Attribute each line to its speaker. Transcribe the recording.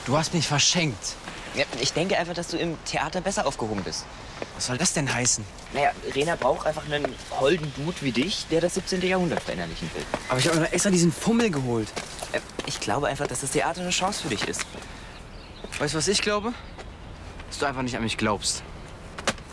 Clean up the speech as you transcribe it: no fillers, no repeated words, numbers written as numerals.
Speaker 1: Du hast mich verschenkt.
Speaker 2: Ja, ich denke einfach, dass du im Theater besser aufgehoben bist.
Speaker 1: Was soll das denn heißen?
Speaker 2: Naja, Rena braucht einfach einen holden Dude wie dich, der das 17. Jahrhundert verinnerlichen will.
Speaker 1: Aber ich habe mir doch extra diesen Fummel geholt.
Speaker 2: Ich glaube einfach, dass das Theater eine Chance für dich ist.
Speaker 1: Weißt du, was ich glaube? Dass du einfach nicht an mich glaubst.